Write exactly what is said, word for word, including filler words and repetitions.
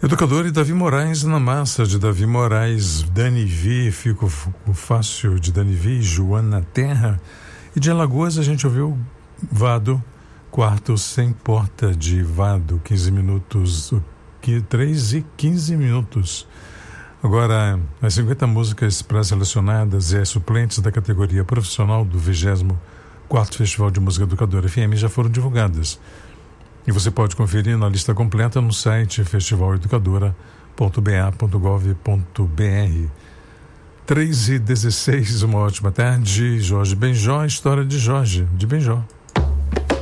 Educador e Davi Moraes na massa de Davi Moraes, Dani V, Fico Fácil de Dani V, Joana Terra. E de Alagoas a gente ouviu Vado, Quarto Sem Porta de Vado, quinze minutos, três e quinze minutos. Agora, as cinquenta músicas pré-selecionadas e as suplentes da categoria profissional do vigésimo quarto Festival de Música Educadora F M já foram divulgadas. E você pode conferir na lista completa no site festival educadora ponto b a ponto gov ponto b r. três e dezesseis, uma ótima tarde. Jorge Benjó, história de Jorge, de Benjó.